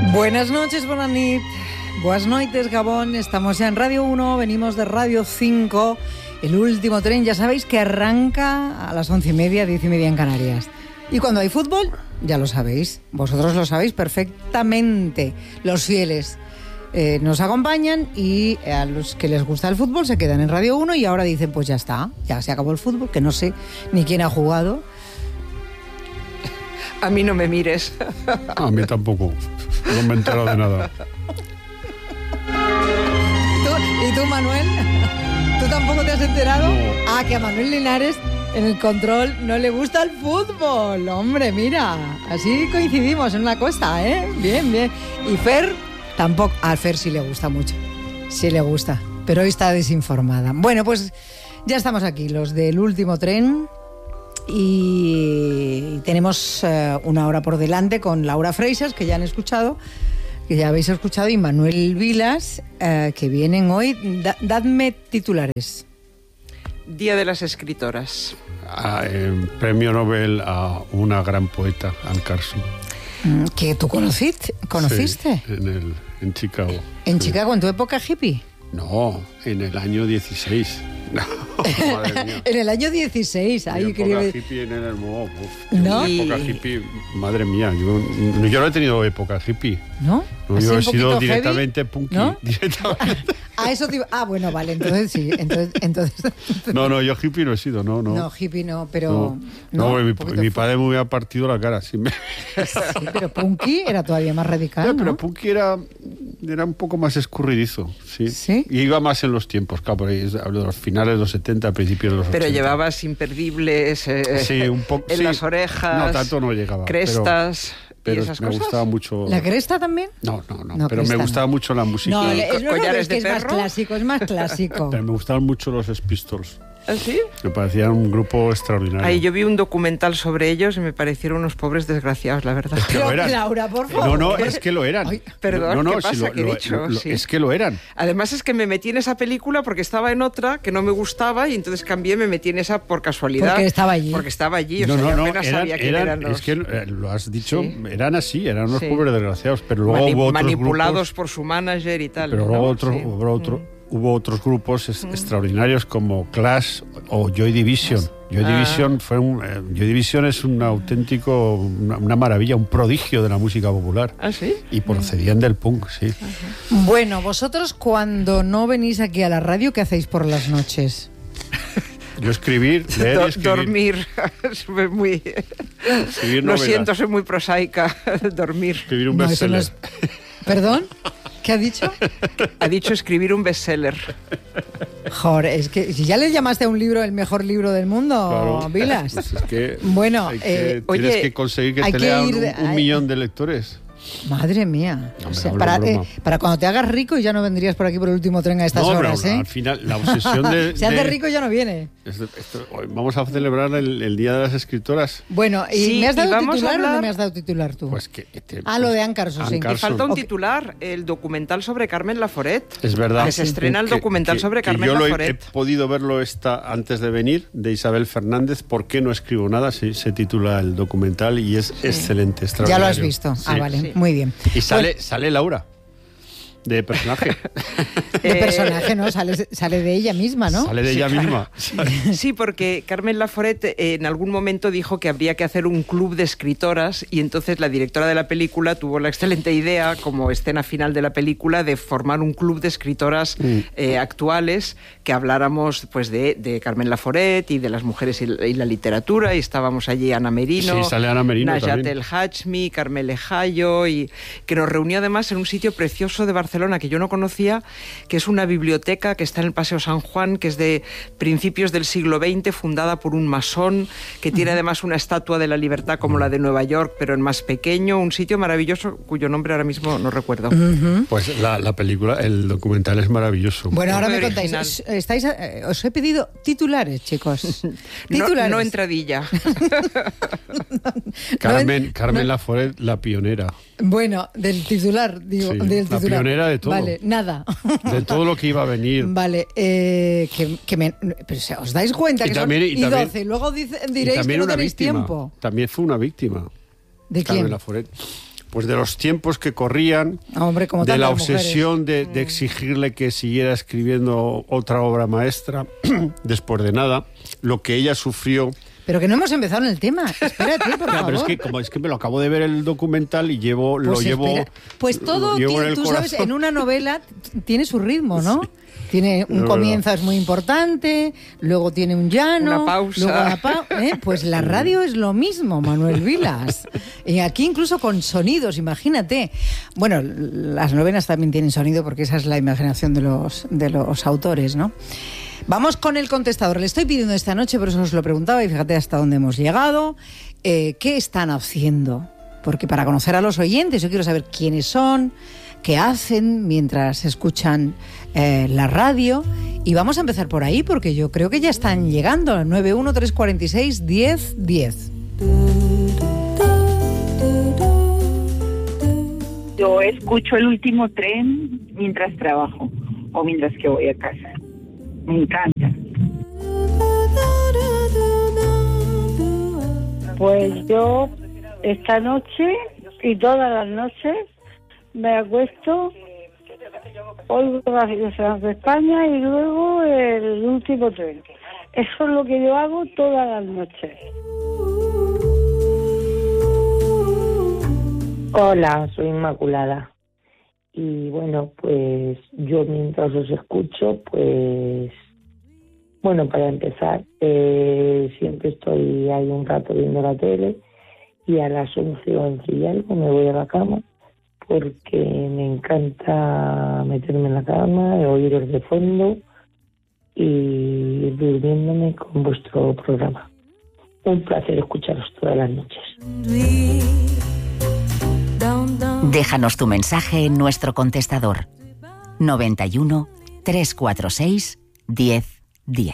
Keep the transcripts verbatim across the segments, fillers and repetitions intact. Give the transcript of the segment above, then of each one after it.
Buenas noches, buenas nit, buenas noites, Gabón. Estamos ya en Radio uno, venimos de Radio cinco. El último tren, ya sabéis que arranca a las once y media, diez y media en Canarias. Y cuando hay fútbol, ya lo sabéis, vosotros lo sabéis perfectamente. Los fieles eh, nos acompañan y a los que les gusta el fútbol se quedan en Radio uno y ahora dicen, pues ya está, ya se acabó el fútbol, que no sé ni quién ha jugado. A mí no me mires. A mí tampoco. No me he enterado de nada. ¿Tú? ¿Y tú, Manuel? ¿Tú tampoco te has enterado? No. Ah, que a Manuel Linares en el control no le gusta el fútbol. Hombre, mira, así coincidimos en una cosa, ¿eh? Bien, bien. Y Fer tampoco. A Fer sí le gusta mucho. Sí le gusta, pero hoy está desinformada. Bueno, pues ya estamos aquí, los del último tren. Y tenemos uh, una hora por delante con Laura Freixas, que ya han escuchado, que ya habéis escuchado, y Manuel Vilas, uh, que vienen hoy. Da, dadme titulares. Día de las escritoras. Ah, eh, premio Nobel a una gran poeta, Anne Carson. ¿Que tú conociste? ¿Conociste? Sí, en, el, en Chicago. ¿En sí. Chicago, en tu época hippie? No, en el año dieciséis. No, madre mía. En el año dieciséis. Mi Ahí época quería... hippie en el oh, uf, ¿No? Mi época hippie, madre mía, yo, yo no he tenido época hippie. ¿No? No, yo he sido directamente punky. ¿No? Directamente. Ah, eso te iba... Ah, bueno, vale, entonces sí. Entonces, entonces... No, no, yo hippie no he sido, no, no. No, hippie no, pero... No, no, no mi, mi fu- padre me hubiera partido la cara. Si me... Sí, pero punky era todavía más radical, No, ¿no? pero punky era, era un poco más escurridizo, sí. ¿Sí? Y iba más en los tiempos, claro, por ahí, hablo de los finales de los setenta, principios de los Pero ochenta. llevabas imperdibles eh, Sí, un poco, en sí. las orejas. No, tanto no llegaba. Crestas Pero, y pero esas me cosas. gustaba mucho... ¿La cresta también? No, no, no, No, pero me cresta gustaba no. mucho la música. No, ¿Y es, co- no, no, collares es que de es más perro? clásico, es más clásico. Pero me gustaban mucho los Pistols. ¿Ah, sí? Me parecían un grupo extraordinario. Ahí yo vi un documental sobre ellos y me parecieron unos pobres desgraciados, la verdad. Es que Pero, lo eran. Laura, por favor. No, no, es que lo eran. Ay, perdón, no, no, ¿qué si pasa? lo- ¿Qué he lo- dicho? lo- Sí. Es que lo eran. Además es que me metí en esa película porque estaba en otra que no me gustaba y entonces cambié, me metí en esa por casualidad. Porque estaba allí. Porque estaba allí, o No, sea, no, yo no, apenas eran, sabía quién eran- eran los... es que eh, lo has dicho, Sí. eran así, eran unos Sí. pobres desgraciados, pero luego Mani- hubo otros manipulados grupos, por su manager y tal. pero ¿no? luego otros, Sí. hubo, otro- hubo otros grupos es- extraordinarios como Clash o Joy Division. Joy Ah. Division fue un, eh, Joy Division es un auténtico, una, una maravilla, un prodigio de la música popular. ¿Ah, sí? Y procedían del punk, sí. Bueno, vosotros cuando no venís aquí a la radio, ¿qué hacéis por las noches? Yo escribir, leer Do- y escribir. dormir. Soy muy... Escribir Lo novelas. siento, soy muy prosaica. Dormir. Escribir un No, eso no bestseller. es- ¿Perdón? ¿Qué ha dicho? Ha dicho escribir un bestseller. Joder, es que si ya le llamaste a un libro el mejor libro del mundo, Claro. Vilas. Pues es que, Bueno, hay que- eh, tienes oye, que conseguir que hay te que lean ir un, de- un hay- millón de lectores. Madre mía. No, O sea, broma, para, broma. eh, para cuando te hagas rico ya no vendrías por aquí por el último tren a estas No, pero horas, ¿eh? al final la obsesión de... Se hace de- rico ya no viene. esto- esto- hoy vamos a celebrar el, el Día de las Escritoras. Bueno, ¿y Sí, me has y dado vamos a titular o no hablar- me has dado titular tú? Pues que, te- Ah, lo de Anne Carson, sí. Anne Y Y falta un Ok. titular, el documental sobre Carmen Laforet. Es verdad. Que se estrena el Que- documental que- sobre que Carmen yo lo he, he Laforet. podido verlo esta antes de venir, de Isabel Fernández. ¿Por qué no escribo nada? Se, se titula el documental y es excelente, Ya extraordinario. lo has visto. Sí. Ah, vale, Sí. muy bien. Y sale, sale Laura, de personaje. De Eh, personaje, ¿no? Sale, sale de ella misma, ¿no? Sale de ella misma. Sí, porque Carmen Laforet eh, en algún momento dijo que habría que hacer un club de escritoras y entonces la directora de la película tuvo la excelente idea, como escena final de la película, de formar un club de escritoras Mm. eh, actuales que habláramos pues de, de Carmen Laforet y de las mujeres y la, y la literatura, y estábamos allí Ana Merino, Sí, sale Ana Merino Najat también. El Hachmi, Carmele Jayo, y que nos reunió además en un sitio precioso de Barcelona que yo no conocía, que es una biblioteca que está en el Paseo San Juan, que es de principios del siglo veinte, fundada por un masón, que tiene además una estatua de la libertad como la de Nueva York, pero en más pequeño, un sitio maravilloso cuyo nombre ahora mismo no recuerdo. Pues la, la película, el documental es maravilloso. Bueno, ahora Muy me contáis. original. Os, estáis, eh, os he pedido titulares, chicos. No, Titulares. no entradilla. Carmen, no, Carmen no. Laforet, la pionera. Bueno, del titular, digo. Sí, del la titular. pionera de todo. Vale, nada. De todo lo que iba a venir. Vale, eh, que, que me, pero, o sea, ¿os dais cuenta Y que también- son y y también- doce? Luego dice- Y diréis que también no una tenéis víctima. tiempo. También fue una víctima. ¿De Carmen quién? Laforet. pues de los tiempos que corrían, Hombre, como de la tantas obsesión de, mujeres. de exigirle que siguiera escribiendo otra obra maestra después de nada, lo que ella sufrió. Pero que no hemos empezado en el tema. Espérate, por Claro, favor. pero es que como es que me lo acabo de ver el documental y llevo Pues lo llevo espera. Pues todo, lo llevo tiene- en el tú sabes, corazón. en una novela t- tiene su ritmo, ¿no? Sí. Tiene un Es comienzo es muy importante, luego tiene un llano, Una pausa. luego una pa- ¿eh? Pues la radio es lo mismo, Manuel Vilas. Y aquí incluso con sonidos, imagínate. Bueno, las novelas también tienen sonido porque esa es la imaginación de los, de los autores, ¿no? Vamos con el contestador. Le estoy pidiendo esta noche, por eso os lo preguntaba, y fíjate hasta dónde hemos llegado. Eh, ¿Qué están haciendo? Porque para conocer a los oyentes, yo quiero saber quiénes son, qué hacen mientras escuchan eh, la radio. Y vamos a empezar por ahí, porque yo creo que ya están llegando. nueve uno tres cuatro seis, diez diez. Yo escucho El Último Tren mientras trabajo o mientras que voy a casa. Me encanta. Pues yo esta noche y todas las noches me acuesto, oigo Radio de España y luego El Último Tren. Eso es lo que yo hago todas las noches. Hola, soy Inmaculada. Y bueno, pues yo mientras os escucho, pues bueno, para empezar, eh, siempre estoy ahí un rato viendo la tele y a las once o once y algo me voy a la cama porque me encanta meterme en la cama, oíros de fondo y ir durmiéndome con vuestro programa. Un placer escucharos todas las noches. Déjanos tu mensaje en nuestro contestador noventa y uno, trescientos cuarenta y seis, diez diez.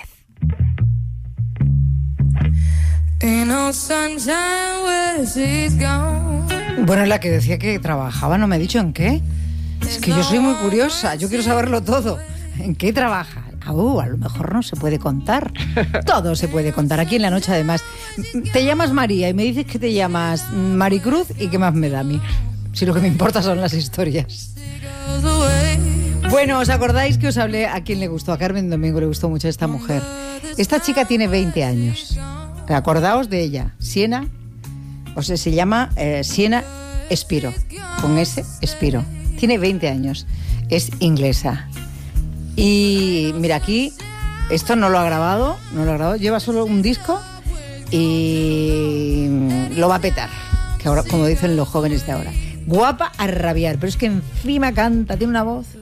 Bueno, la que decía que trabajaba, no me ha dicho en qué. Es que yo soy muy curiosa, yo quiero saberlo todo. ¿En qué trabaja? Uh, a lo mejor no se puede contar. Todo se puede contar. Aquí en la noche, además. Te llamas María y me dices que te llamas Maricruz y qué más me da a mí. Si lo que me importa son las historias. Bueno, ¿os acordáis que os hablé a quién le gustó? A Carmen Domingo le gustó mucho esta mujer. Esta chica tiene veinte años. Acordaos de ella. Siena, o sea, se llama eh, Siena Espiro. Con S, Espiro. Tiene veinte años. Es inglesa. Y mira, aquí, esto no lo ha grabado, no lo ha grabado, lleva solo un disco y lo va a petar, que ahora, como dicen los jóvenes de ahora. Guapa a rabiar, pero es que encima canta, tiene una voz.